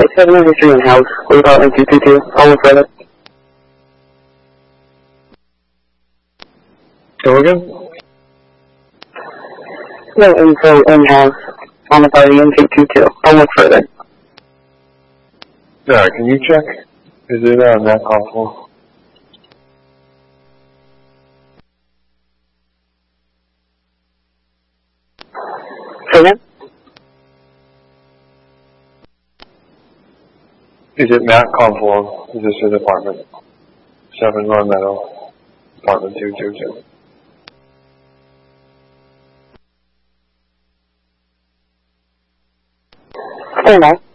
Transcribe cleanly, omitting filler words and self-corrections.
7 history in house. What about in 222? I'll look further. Go again? No info in house on the party in 222. I'll look further. Alright, can you check? Is it Matt Conform? Say again? Is it Matt Conform? Is this his apartment? 7 Run Meadow, apartment 222. I don't know.